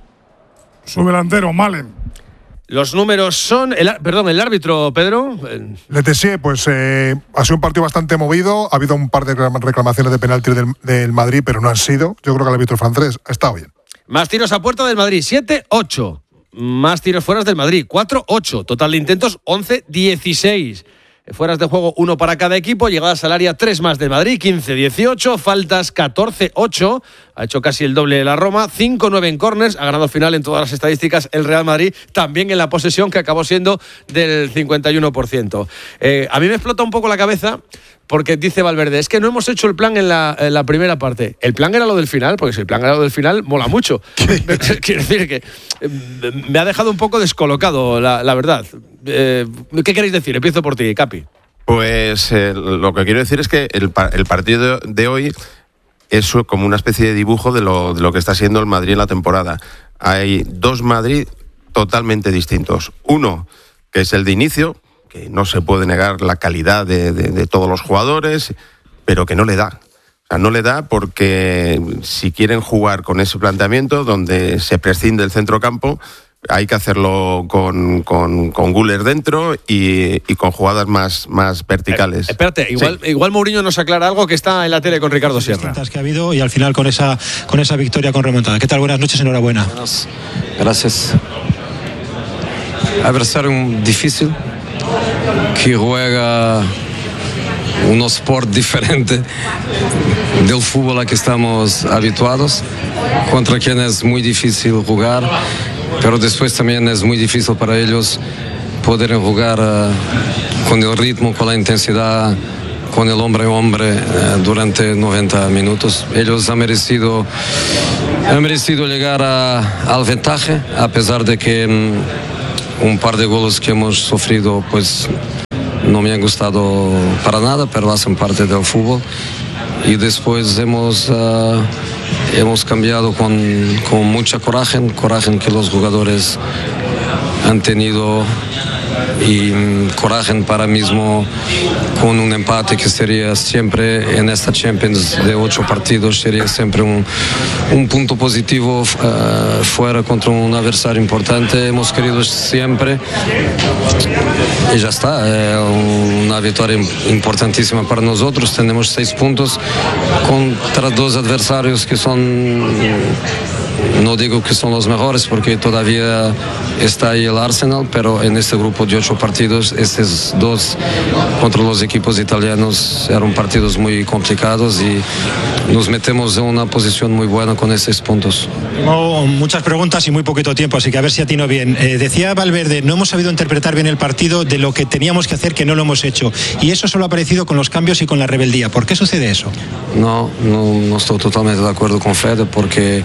su delantero, Malen.
Los números son, el, perdón, el árbitro, Pedro.
Le Tessier, pues eh, ha sido un partido bastante movido. Ha habido un par de reclamaciones de penalti del, del Madrid, pero no han sido. Yo creo que el árbitro francés ha estado bien.
Más tiros a puerta del Madrid, siete ocho. Más tiros fuera del Madrid, cuatro ocho. Total de intentos, once dieciséis. Fueras de juego, uno para cada equipo. Llegadas al área, tres más del Madrid, quince dieciocho. Faltas, catorce ocho. Ha hecho casi el doble de la Roma. cinco nueve en córners. Ha ganado final en todas las estadísticas el Real Madrid. También en la posesión, que acabó siendo del cincuenta y uno por ciento. Eh, a mí me explota un poco la cabeza porque dice Valverde, es que no hemos hecho el plan en la, en la primera parte. El plan era lo del final, porque si el plan era lo del final, mola mucho. Quiero decir que me ha dejado un poco descolocado, la, la verdad. Eh, ¿Qué queréis decir? Empiezo por ti, Capi.
Pues eh, lo que quiero decir es que el, el partido de hoy es como una especie de dibujo de lo, de lo que está siendo el Madrid en la temporada. Hay dos Madrid totalmente distintos. Uno, que es el de inicio, que no se puede negar la calidad de, de, de todos los jugadores, pero que no le da. O sea, no le da porque si quieren jugar con ese planteamiento donde se prescinde el centrocampo, hay que hacerlo con, con, con Güler dentro y, y con jugadas más, más verticales.
Eh, espérate, igual, sí. igual Mourinho nos aclara algo que está en la tele con Ricardo Sierra.
Que ha habido y al final con esa, con esa victoria con remontada. ¿Qué tal? Buenas noches, enhorabuena.
Gracias. Adversario difícil, que juega un sport diferente del fútbol a que estamos habituados, contra quien es muy difícil jugar, pero después también es muy difícil para ellos poder jugar uh, con el ritmo, con la intensidad, con el hombre a hombre uh, durante noventa minutos. Ellos han merecido, han merecido llegar a, al ventaje, a pesar de que um, un par de goles que hemos sufrido pues no me han gustado para nada, pero hacen parte del fútbol. Y después hemos, uh, hemos cambiado con, con mucha coraje, coraje que los jugadores han tenido y um, coraje para mismo con un empate que sería siempre en esta Champions de ocho partidos, sería siempre un, un punto positivo uh, fuera contra un adversario importante. Hemos querido siempre y ya está, es una victoria importantísima para nosotros. Tenemos seis puntos contra dos adversarios que son, no digo que son los mejores porque todavía está ahí el Arsenal, pero en este grupo de ocho partidos, estos dos contra los equipos italianos eran partidos muy complicados y nos metemos en una posición muy buena con esos puntos.
Tengo muchas preguntas y muy poquito tiempo, así que a ver si atino bien. Eh, decía Valverde, no hemos sabido interpretar bien el partido de lo que teníamos que hacer, que no lo hemos hecho. Y eso solo ha aparecido con los cambios y con la rebeldía. ¿Por qué sucede eso?
No, no, no estoy totalmente de acuerdo con Fede porque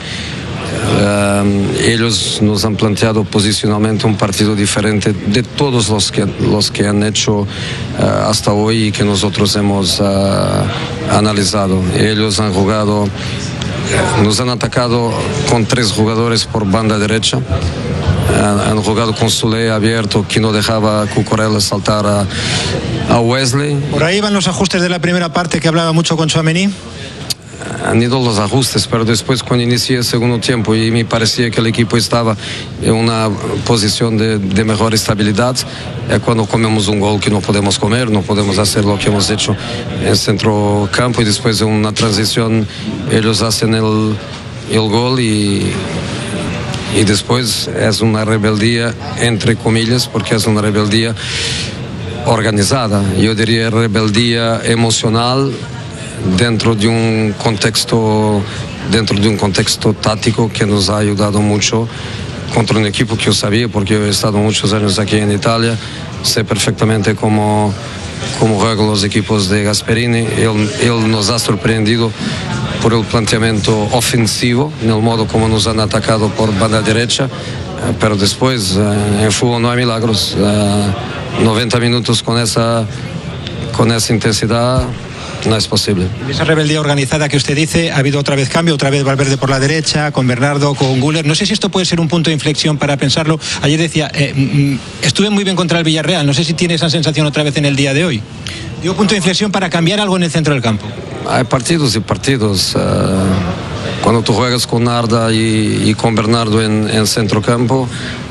Uh, ellos nos han planteado posicionalmente un partido diferente de todos los que, los que han hecho uh, hasta hoy y que nosotros hemos uh, analizado. Ellos han jugado, nos han atacado con tres jugadores por banda derecha. Uh, han jugado con Sule abierto que no dejaba a Cucurella saltar a, a Wesley.
Por ahí van los ajustes de la primera parte que hablaba mucho con Tchouaméni.
Han ido los ajustes, pero después cuando inicié el segundo tiempo y me parecía que el equipo estaba en una posición de, de mejor estabilidad, es cuando comemos un gol que no podemos comer, no podemos hacer lo que hemos hecho en centro campo y después de una transición ellos hacen el, el gol y, y después es una rebeldía entre comillas porque es una rebeldía organizada, yo diría rebeldía emocional dentro de un contexto dentro de un contexto táctico que nos ha ayudado mucho contra un equipo que yo sabía porque yo he estado muchos años aquí en Italia, sé perfectamente cómo, cómo juegan los equipos de Gasperini. Él, él nos ha sorprendido por el planteamiento ofensivo, en el modo como nos han atacado por banda derecha, pero después en fútbol no hay milagros. noventa minutos con esa, con esa intensidad no es posible.
En esa rebeldía organizada que usted dice, ha habido otra vez cambio, otra vez Valverde por la derecha, con Bernardo, con Güler. No sé si esto puede ser un punto de inflexión para pensarlo. Ayer decía, eh, estuve muy bien contra el Villarreal. No sé si tiene esa sensación otra vez en el día de hoy. Digo, punto de inflexión para cambiar algo en el centro del campo.
Hay partidos y partidos. Uh, cuando tú juegas con Arda y, y con Bernardo en, en centro campo.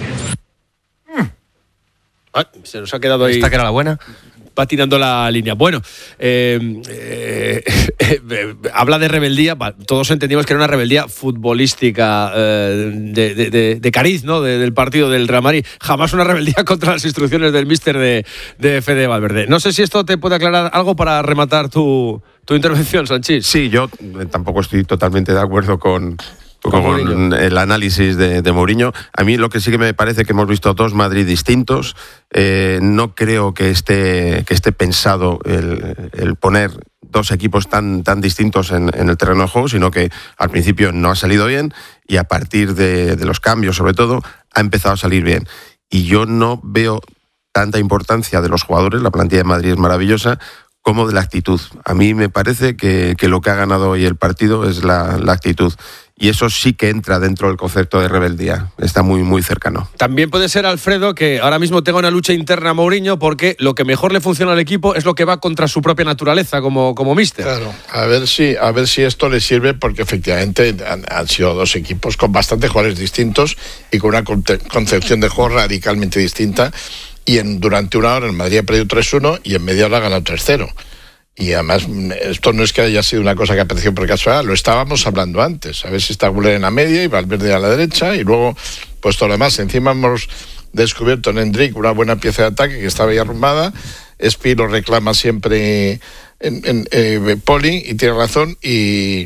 Ah, se nos ha quedado ahí.
Esta que era la buena.
Va tirando la línea. Bueno, eh, eh, eh, habla de rebeldía. Todos entendimos que era una rebeldía futbolística eh, de, de, de, de cariz, ¿no? De, del partido del Real Madrid. Jamás una rebeldía contra las instrucciones del míster de, de Fede Valverde. No sé si esto te puede aclarar algo para rematar tu, tu intervención, Sanchís.
Sí, yo tampoco estoy totalmente de acuerdo con... con el análisis de, de Mourinho. A mí lo que sí que me parece que hemos visto dos Madrid distintos. Eh, no creo que esté, que esté pensado el, el poner dos equipos tan, tan distintos en, en el terreno de juego, sino que al principio no ha salido bien y a partir de, de los cambios, sobre todo, ha empezado a salir bien. Y yo no veo tanta importancia de los jugadores, la plantilla de Madrid es maravillosa, como de la actitud. A mí me parece que, que lo que ha ganado hoy el partido es la, la actitud. y eso sí que entra dentro del concepto de rebeldía. Está muy, muy cercano.
También puede ser, Alfredo, que ahora mismo tenga una lucha interna a Mourinho porque lo que mejor le funciona al equipo es lo que va contra su propia naturaleza como, como míster.
Claro, a ver si a ver si esto le sirve, porque efectivamente han, han sido dos equipos con bastantes jugadores distintos y con una concepción de juego radicalmente distinta. Y en, durante una hora el Madrid ha perdido tres uno y en media hora ha ganado tres cero. Y además, esto no es que haya sido una cosa que apareció por casualidad, lo estábamos hablando antes. A ver si está Güler en la media y Valverde a la derecha, y luego, pues todo lo demás. Encima hemos descubierto en Hendrik una buena pieza de ataque que estaba ya arrumbada. Espi lo reclama siempre en, en eh, Poli, y tiene razón. Y,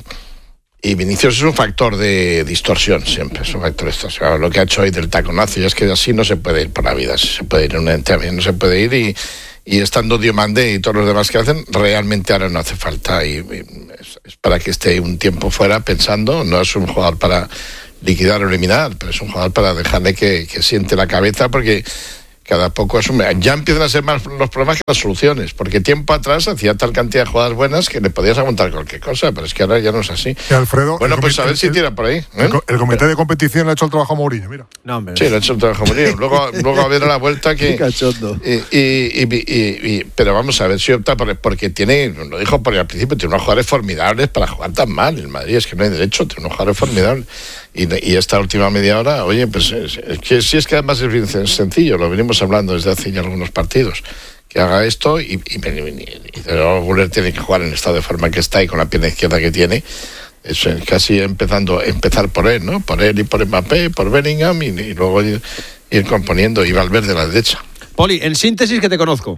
y Vinicius es un factor de distorsión, siempre es un factor de distorsión. Lo que ha hecho hoy del taconazo, y es que así no se puede ir por la vida, se puede ir en un entrenamiento, no se puede ir y. Y estando Diomandé y todos los demás que hacen, realmente ahora no hace falta. Y, y es, es para que esté un tiempo fuera pensando. No es un jugador para liquidar o eliminar, pero es un jugador para dejarle que, que siente la cabeza, porque cada poco es un... Ya empiezan a ser más los problemas que las soluciones, porque tiempo atrás hacía tal cantidad de jugadas buenas que le podías aguantar cualquier cosa, pero es que ahora ya no es así.
Y Alfredo,
bueno, pues
comité,
a ver si tira por ahí. ¿eh?
El, el comité de competición le ha hecho el trabajo a Mourinho, mira.
No, hombre.
Sí, le ha hecho el trabajo a Mourinho. Luego, luego a ver a la vuelta que...
Qué
y, y, y, y, y, pero vamos a ver si opta por, porque tiene, lo dijo por al principio, tiene unos jugadores formidables para jugar tan mal el Madrid, es que no hay derecho, tiene unos jugadores formidables. Y, y esta última media hora, oye, pues es, es que sí, es que además es bien sencillo, lo venimos hablando desde hace ya algunos partidos, que haga esto y, y, y, y Güler tiene que jugar en el estado de forma que está y con la pierna izquierda que tiene. Es casi empezando empezar por él, ¿no? Por él y por Mbappé, por Bellingham, y, y luego ir, ir componiendo, y Valverde a la derecha.
Poli, en síntesis, que te conozco.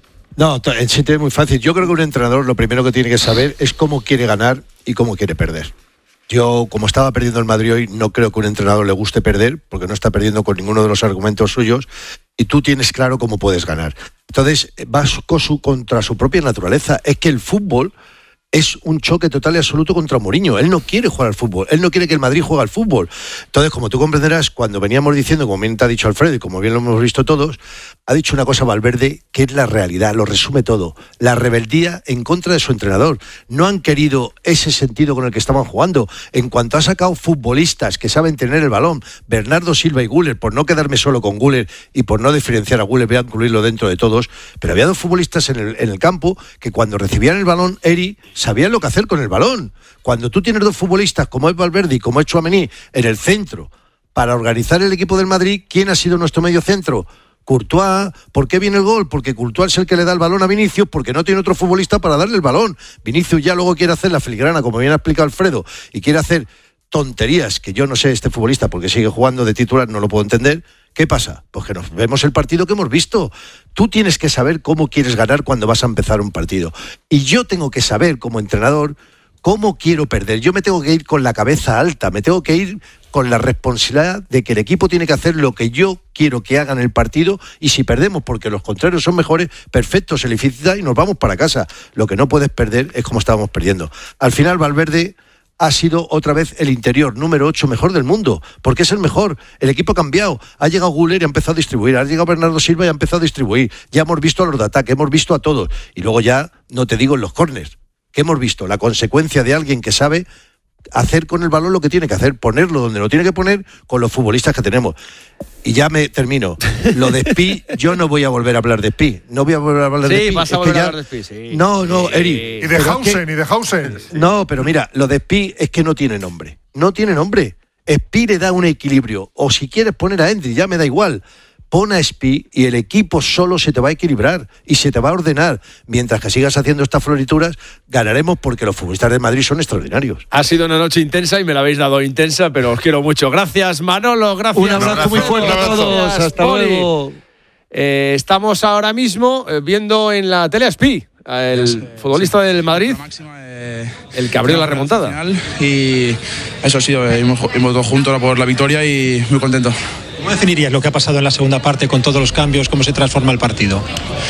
No, en síntesis es muy fácil. Yo creo que un entrenador lo primero que tiene que saber es cómo quiere ganar y cómo quiere perder. Yo, como estaba perdiendo el Madrid hoy, no creo que a un entrenador le guste perder, porque no está perdiendo con ninguno de los argumentos suyos, y tú tienes claro cómo puedes ganar. Entonces, va contra su propia naturaleza. Es que el fútbol es un choque total y absoluto contra Mourinho. Él no quiere jugar al fútbol, él no quiere que el Madrid juegue al fútbol. Entonces, como tú comprenderás, cuando veníamos diciendo, como bien te ha dicho Alfredo y como bien lo hemos visto todos, ha dicho una cosa Valverde que es la realidad, lo resume todo: la rebeldía en contra de su entrenador. No han querido ese sentido con el que estaban jugando. En cuanto ha sacado futbolistas que saben tener el balón, Bernardo Silva y Güler, por no quedarme solo con Güler y por no diferenciar a Güler, voy a incluirlo dentro de todos, pero había dos futbolistas en el, en el campo que cuando recibían el balón, Eri sabían lo que hacer con el balón. Cuando tú tienes dos futbolistas como es Valverde y como es Tchouaméni en el centro para organizar el equipo del Madrid, ¿quién ha sido nuestro medio centro? Courtois. ¿Por qué viene el gol? Porque Courtois es el que le da el balón a Vinicius, porque no tiene otro futbolista para darle el balón. Vinicius ya luego quiere hacer la filigrana, como bien ha explicado Alfredo, y quiere hacer tonterías que yo no sé este futbolista, porque sigue jugando de titular, no lo puedo entender. ¿Qué pasa? Pues que nos vemos el partido que hemos visto. Tú tienes que saber cómo quieres ganar cuando vas a empezar un partido. Y yo tengo que saber, como entrenador, cómo quiero perder. Yo me tengo que ir con la cabeza alta, me tengo que ir con la responsabilidad de que el equipo tiene que hacer lo que yo quiero que haga en el partido, y si perdemos porque los contrarios son mejores, perfecto, se le felicita y nos vamos para casa. Lo que no puedes perder es como estábamos perdiendo. Al final, Valverde ha sido otra vez el interior número ocho mejor del mundo, porque es el mejor. El equipo ha cambiado, ha llegado Güler y ha empezado a distribuir, ha llegado Bernardo Silva y ha empezado a distribuir, ya hemos visto a los de ataque, hemos visto a todos, y luego ya no te digo en los córners, que hemos visto la consecuencia de alguien que sabe hacer con el balón lo que tiene que hacer, ponerlo donde lo tiene que poner con los futbolistas que tenemos. Y ya me termino. Lo de Spi, yo no voy a volver a hablar de Spi. No voy a volver a hablar
sí,
de Spi.
Sí, vas a volver ya... a hablar de Spi, sí.
No, no,
sí.
Eri.
Y de Hausen, que... y de Hausen.
No, pero mira, lo de Spi es que no tiene nombre. No tiene nombre. Spi le da un equilibrio. O si quieres poner a Endrick, ya me da igual. Pon a Spi y el equipo solo se te va a equilibrar y se te va a ordenar. Mientras que sigas haciendo estas florituras, ganaremos, porque los futbolistas de Madrid son extraordinarios.
Ha sido una noche intensa y me la habéis dado intensa, pero os quiero mucho. Gracias, Manolo. Gracias.
Un abrazo, un abrazo muy fuerte a todos.
Gracias,
hasta
Poli.
luego.
Eh, estamos ahora mismo eh, viendo en la tele a Spi, el sí, futbolista sí, del Madrid, de, el que abrió la remontada.
Final, y eso ha sido, hemos, hemos dos juntos por la victoria y muy contento.
¿Cómo definirías lo que ha pasado en la segunda parte con todos los cambios? ¿Cómo se transforma el partido?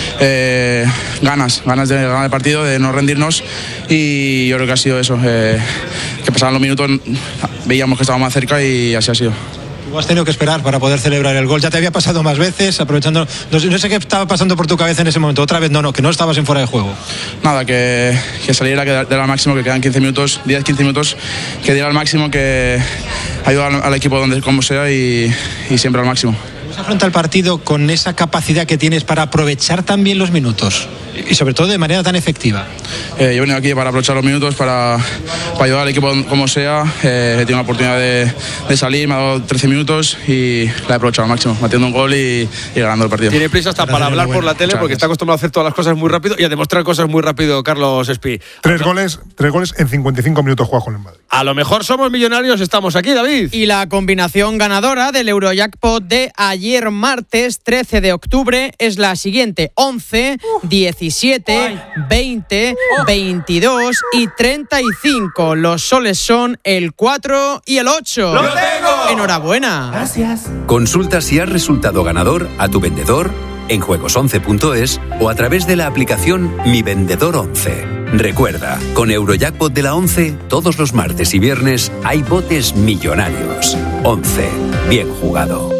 Eh, ganas, ganas de ganar el partido, de no rendirnos, y yo creo que ha sido eso, eh, que pasaban los minutos, veíamos que estábamos más cerca y así ha sido.
Tú has tenido que esperar para poder celebrar el gol. Ya te había pasado más veces, aprovechando. No sé, no sé qué estaba pasando por tu cabeza en ese momento. Otra vez, no, no, que no estabas en fuera de juego.
Nada, que, que saliera, que diera al máximo, que quedan quince minutos, diez quince minutos, que diera al máximo, que ayuda al, al equipo donde como sea y, y siempre al máximo.
¿Cómo se afronta el partido con esa capacidad que tienes para aprovechar también los minutos? Y sobre todo de manera tan efectiva.
Eh, yo he venido aquí para aprovechar los minutos, para, para ayudar al equipo como sea. Eh, he tenido la oportunidad de, de salir, me ha dado trece minutos y la he aprovechado al máximo, metiendo un gol y, y ganando el partido.
Tiene prisa hasta para hablar por la tele porque está acostumbrado a hacer todas las cosas muy rápido y a demostrar cosas muy rápido, Carlos Espí.
Tres goles, tres goles en cincuenta y cinco minutos juega con el Madrid.
A lo mejor somos millonarios, estamos aquí, David.
Y la combinación ganadora del Eurojackpot de ayer martes trece de octubre es la siguiente: once, diecisiete, veinte, veintidós y treinta y cinco. Los soles son el cuatro y el ocho.
¡Lo tengo!
Enhorabuena.
Gracias. Consulta si has resultado ganador a tu vendedor en juegos once punto es o a través de la aplicación Mi Vendedor once. Recuerda, con Eurojackpot de la once, todos los martes y viernes hay botes millonarios. once. Bien jugado.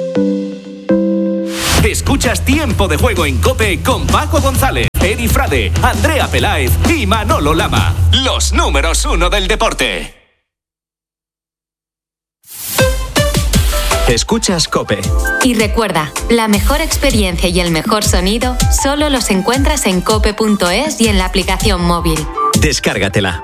Escuchas Tiempo de Juego en COPE con Paco González, Eri Frade, Andrea Peláez y Manolo Lama. Los números uno del deporte.
Escuchas COPE. Y recuerda, la mejor experiencia y el mejor sonido solo los encuentras en cope punto es y en la aplicación móvil.
Descárgatela.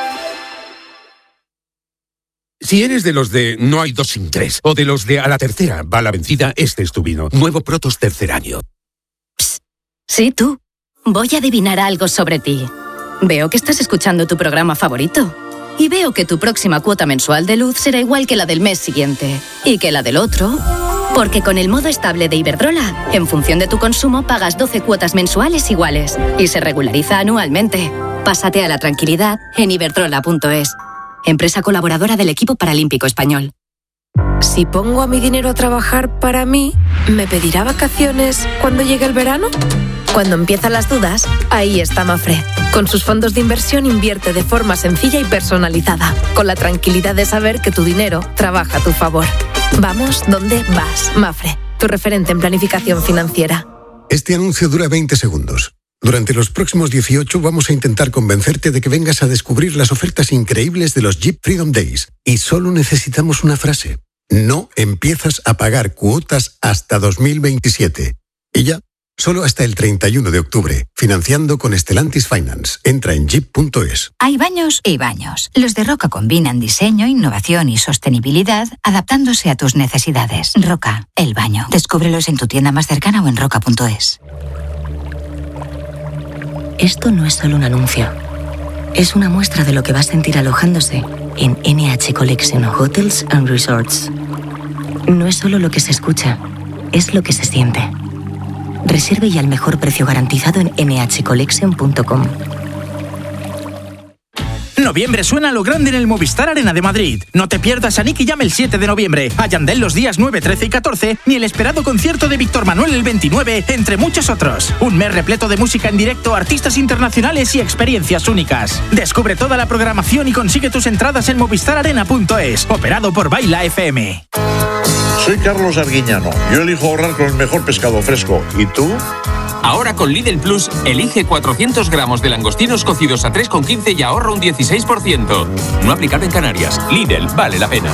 Si eres de los de no hay dos sin tres o de los de a la tercera va la vencida, este es tu vino. Nuevo Protos tercer año.
Psst. Sí, tú. Voy a adivinar algo sobre ti. Veo que estás escuchando tu programa favorito. Y veo que tu próxima cuota mensual de luz será igual que la del mes siguiente. Y que la del otro. Porque con el modo estable de Iberdrola, en función de tu consumo pagas doce cuotas mensuales iguales. Y se regulariza anualmente. Pásate a la tranquilidad en iberdrola punto es. Empresa colaboradora del equipo paralímpico español.
Si pongo a mi dinero a trabajar para mí, ¿me pedirá vacaciones cuando llegue el verano? Cuando empiezan las dudas, ahí está Mafre. Con sus fondos de inversión invierte de forma sencilla y personalizada, con la tranquilidad de saber que tu dinero trabaja a tu favor. Vamos donde vas, Mafre, tu referente en planificación financiera.
Este anuncio dura veinte segundos. Durante los próximos dieciocho vamos a intentar convencerte de que vengas a descubrir las ofertas increíbles de los Jeep Freedom Days. Y solo necesitamos una frase. No empiezas a pagar cuotas hasta dos mil veintisiete. Y ya, solo hasta el treinta y uno de octubre. Financiando con Stellantis Finance. Entra en jeep punto es.
Hay baños y baños. Los de Roca combinan diseño, innovación y sostenibilidad, adaptándose a tus necesidades. Roca, el baño. Descúbrelos en tu tienda más cercana o en roca punto es.
Esto no es solo un anuncio. Es una muestra de lo que va a sentir alojándose en N H Collection Hotels and Resorts. No es solo lo que se escucha, es lo que se siente. Reserve y al mejor precio garantizado en ene hache collection punto com.
Noviembre suena a lo grande en el Movistar Arena de Madrid. No te pierdas a Nicky Jam el siete de noviembre, a Yandel los días nueve, trece y catorce, ni el esperado concierto de Víctor Manuel el veintinueve, entre muchos otros. Un mes repleto de música en directo, artistas internacionales y experiencias únicas. Descubre toda la programación y consigue tus entradas en movistar arena punto es, operado por Baila F M.
Soy Carlos Arguiñano. Yo elijo ahorrar con el mejor pescado fresco. ¿Y tú?
Ahora con Lidl Plus, elige cuatrocientos gramos de langostinos cocidos a tres con quince y ahorra un dieciséis por ciento. No aplicado en Canarias. Lidl, vale la pena.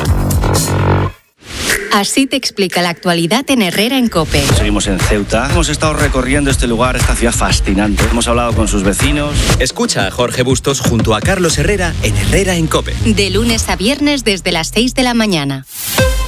Así te explica la actualidad en Herrera en COPE.
Seguimos en Ceuta. Hemos estado recorriendo este lugar, esta ciudad fascinante. Hemos hablado con sus vecinos.
Escucha a Jorge Bustos junto a Carlos Herrera en Herrera en COPE.
De lunes a viernes desde las seis de la mañana.